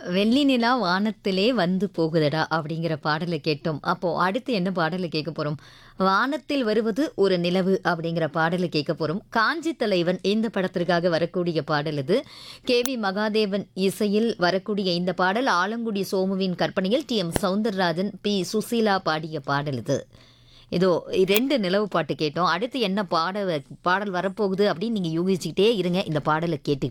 வெள்ளி நிலா வானத்திலே வந்து போகுதடா அப்படிங்கிற பாடலை கேட்டோம். அப்போ அடுத்து என்ன பாடலை கேட்க போறோம்? வானத்தில் வருவது ஒரு நிலவு அப்படிங்கிற பாடலை கேட்க போறோம். காஞ்சி தலைவன் இந்த படத்திற்காக வரக்கூடிய பாடல் இது. கேவி மகாதேவன் இசையில் வரக்கூடிய இந்த பாடல் ஆலங்குடி சோமுவின் கற்பனையில் டி.எம். சௌந்தரராஜன், பி. சுசீலா பாடிய பாடல் இது. இதோ 2 நிலவு பாட்டு கேட்டோம். அடுத்து என்ன பாடல் வரப்போகுது அப்படின்னு நீங்க யூகிச்சுக்கிட்டே இருங்க. இந்த பாடலை கேட்டு